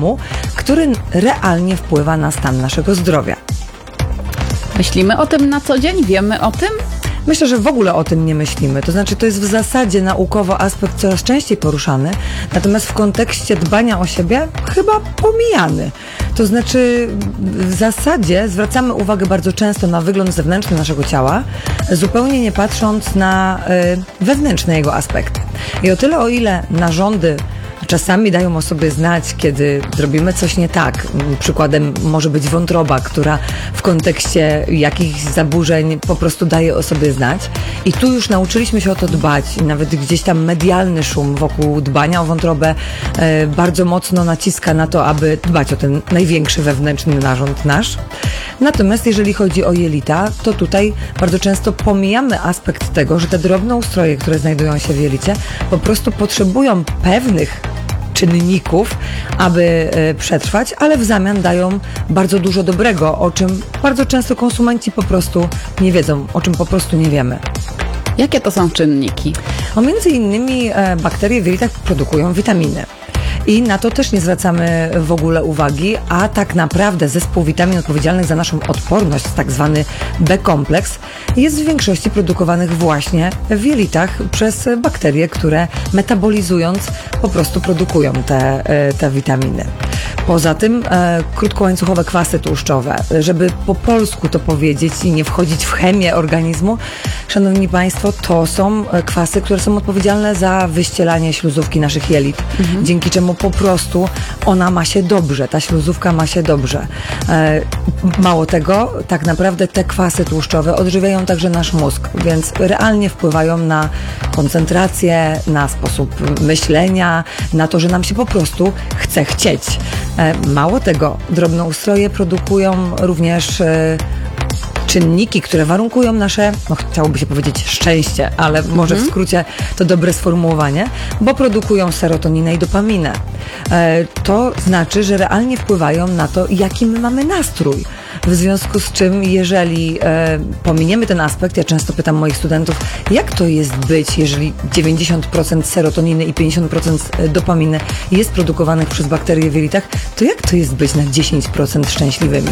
domu, który realnie wpływa na stan naszego zdrowia. Myślimy o tym na co dzień? Wiemy o tym? Myślę, że w ogóle o tym nie myślimy. To znaczy, to jest w zasadzie naukowo aspekt coraz częściej poruszany, natomiast w kontekście dbania o siebie chyba pomijany. To znaczy, w zasadzie zwracamy uwagę bardzo często na wygląd zewnętrzny naszego ciała, zupełnie nie patrząc na wewnętrzne jego aspekty. I o tyle, o ile narządy czasami dają o sobie znać, kiedy zrobimy coś nie tak. Przykładem może być wątroba, która w kontekście jakichś zaburzeń po prostu daje o sobie znać. I tu już nauczyliśmy się o to dbać. I nawet gdzieś tam medialny szum wokół dbania o wątrobę bardzo mocno naciska na to, aby dbać o ten największy wewnętrzny narząd nasz. Natomiast jeżeli chodzi o jelita, to tutaj bardzo często pomijamy aspekt tego, że te drobnoustroje, które znajdują się w jelicie, po prostu potrzebują pewnych czynników, aby przetrwać, ale w zamian dają bardzo dużo dobrego, o czym bardzo często konsumenci po prostu nie wiedzą, o czym po prostu nie wiemy. Jakie to są czynniki? Między innymi bakterie w jelitach produkują witaminy. I na to też nie zwracamy w ogóle uwagi, a tak naprawdę zespół witamin odpowiedzialnych za naszą odporność, tak zwany B-kompleks, jest w większości produkowanych właśnie w jelitach przez bakterie, które metabolizując po prostu produkują te witaminy. Poza tym krótkołańcuchowe kwasy tłuszczowe, żeby po polsku to powiedzieć i nie wchodzić w chemię organizmu, szanowni Państwo, to są kwasy, które są odpowiedzialne za wyścielanie śluzówki naszych jelit, dzięki czemu po prostu ona ma się dobrze, ta śluzówka ma się dobrze. Mało tego, tak naprawdę te kwasy tłuszczowe odżywiają także nasz mózg, więc realnie wpływają na koncentrację, na sposób myślenia, na to, że nam się po prostu chce chcieć. Mało tego, drobnoustroje produkują również czynniki, które warunkują nasze, chciałoby się powiedzieć szczęście, ale może w skrócie to dobre sformułowanie, bo produkują serotoninę i dopaminę. To znaczy, że realnie wpływają na to, jaki my mamy nastrój. W związku z czym, jeżeli pominiemy ten aspekt, ja często pytam moich studentów, jak to jest być, jeżeli 90% serotoniny i 50% dopaminy jest produkowanych przez bakterie w jelitach, to jak to jest być na 10% szczęśliwymi?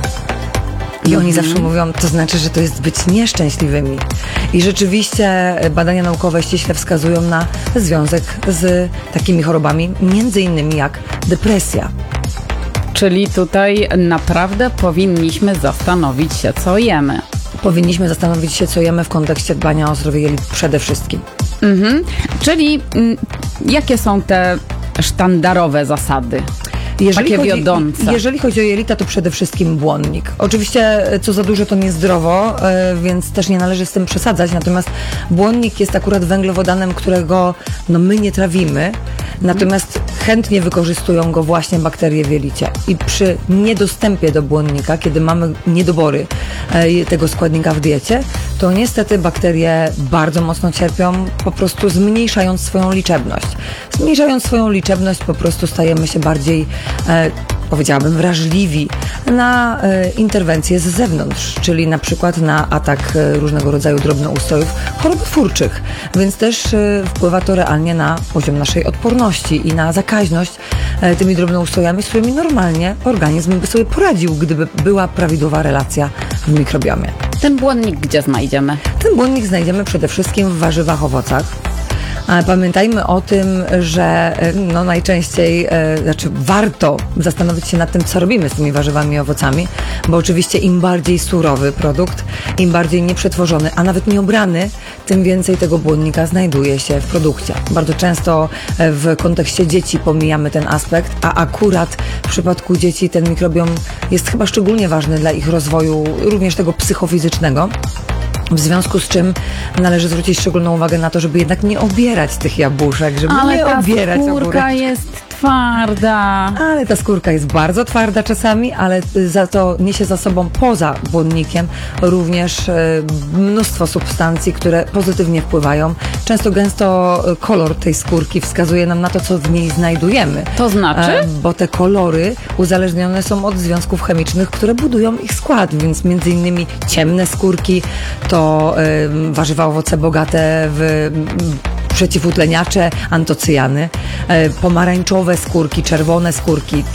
I oni zawsze mówią, to znaczy, że to jest być nieszczęśliwymi. I rzeczywiście badania naukowe ściśle wskazują na związek z takimi chorobami, między innymi jak depresja. Czyli tutaj naprawdę powinniśmy zastanowić się, co jemy. Powinniśmy zastanowić się, co jemy w kontekście dbania o zdrowie jelit przede wszystkim. Czyli jakie są te sztandarowe zasady? Jeżeli chodzi o jelita, to przede wszystkim błonnik. Oczywiście co za dużo to niezdrowo, więc też nie należy z tym przesadzać, natomiast błonnik jest akurat węglowodanem, którego my nie trawimy, natomiast chętnie wykorzystują go właśnie bakterie w jelicie. I przy niedostępie do błonnika, kiedy mamy niedobory tego składnika w diecie, to niestety bakterie bardzo mocno cierpią, po prostu zmniejszając swoją liczebność. Zmniejszając swoją liczebność po prostu stajemy się bardziej powiedziałabym wrażliwi na interwencje z zewnątrz, czyli na przykład na atak różnego rodzaju drobnoustrojów chorobotwórczych, więc też wpływa to realnie na poziom naszej odporności i na zakaźność tymi drobnoustrojami, z którymi normalnie organizm by sobie poradził, gdyby była prawidłowa relacja w mikrobiomie. Ten błonnik gdzie znajdziemy? Ten błonnik znajdziemy przede wszystkim w warzywach, owocach. Pamiętajmy o tym, że najczęściej, warto zastanowić się nad tym, co robimy z tymi warzywami i owocami, bo oczywiście im bardziej surowy produkt, im bardziej nieprzetworzony, a nawet nieobrany, tym więcej tego błonnika znajduje się w produkcie. Bardzo często w kontekście dzieci pomijamy ten aspekt, a akurat w przypadku dzieci ten mikrobiom jest chyba szczególnie ważny dla ich rozwoju, również tego psychofizycznego. W związku z czym należy zwrócić szczególną uwagę na to, żeby jednak nie obierać tych jabłuszek, żeby nie obierać ogórek. Ale ta skórka jest twarda. Ale ta skórka jest bardzo twarda czasami, ale za to niesie za sobą poza błonnikiem również mnóstwo substancji, które pozytywnie wpływają. Często gęsto kolor tej skórki wskazuje nam na to, co w niej znajdujemy. To znaczy? Bo te kolory uzależnione są od związków chemicznych, które budują ich skład, więc między innymi ciemne skórki to warzywa, owoce bogate w przeciwutleniacze, antocyjany, pomarańczowe skórki, czerwone skórki